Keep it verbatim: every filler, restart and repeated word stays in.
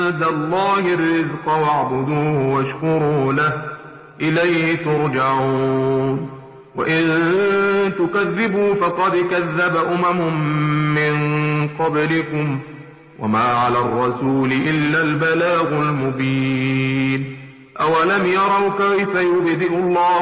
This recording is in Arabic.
عند الله الرزق واعبدوه واشكروا له إليه ترجعون وإن تكذبوا فقد كذب أمم من قبلكم وما على الرسول إلا البلاغ المبين أولم يروا كيف يبدئ الله